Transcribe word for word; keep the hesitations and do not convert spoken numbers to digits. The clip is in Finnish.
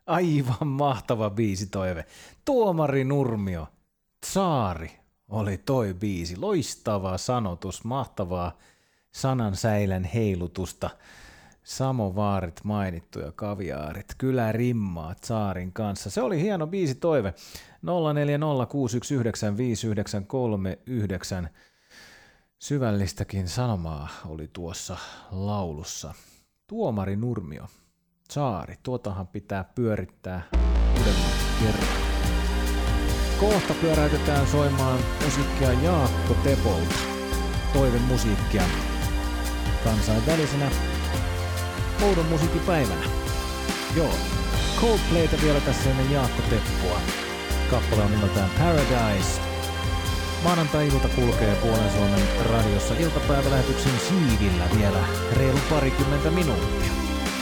Aivan mahtava biisitoive. Tuomari Nurmio, Tsaari oli toi biisi. Loistava sanotus, mahtavaa sanansäilän heilutusta. Samovaarit mainittu ja kaviaarit. Kyllä rimmaa Tsaarin kanssa. Se oli hieno biisitoive. nolla neljä nolla kuusi yksi yhdeksän viisi yhdeksän kolme yhdeksän. Syvällistäkin sanomaa oli tuossa laulussa. Tuomari Nurmio, Tsaari, tuotahan pitää pyörittää uudemman kerran. Kohta pyöräytetään soimaan musiikkia Jaakko Tepolta. Toivemusiikkia kansainvälisenä oudon musiikkipäivänä. Joo, Coldplayta vielä tässä ennen Jaakko Teppua. Kappale on nimeltään Paradise. Maanantai-ilta kulkee puolen Suomen radiossa iltapäivälähetyksen siivillä vielä reilu parikymmentä minuuttia.